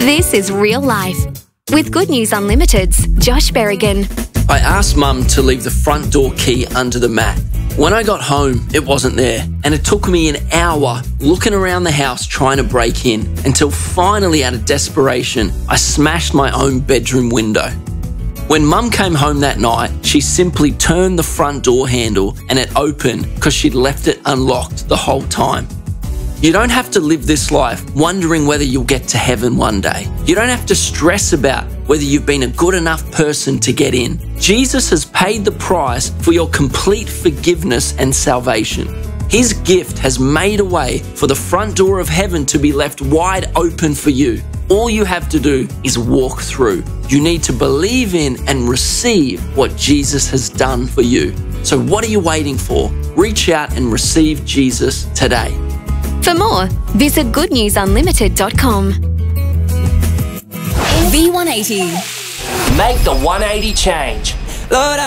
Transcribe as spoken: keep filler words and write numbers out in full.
This is real life. With Good News Unlimited's Josh Berrigan. I asked Mum to leave the front door key under the mat. When I got home, it wasn't there, and it took me an hour looking around the house trying to break in until finally, out of desperation, I smashed my own bedroom window. When Mum came home that night, she simply turned the front door handle and it opened because she'd left it unlocked the whole time. You don't have to live this life wondering whether you'll get to heaven one day. You don't have to stress about whether you've been a good enough person to get in. Jesus has paid the price for your complete forgiveness and salvation. His gift has made a way for the front door of heaven to be left wide open for you. All you have to do is walk through. You need to believe in and receive what Jesus has done for you. So what are you waiting for? Reach out and receive Jesus today. For more, visit good news unlimited dot com. V one eighty. Make the one eighty change. Lord,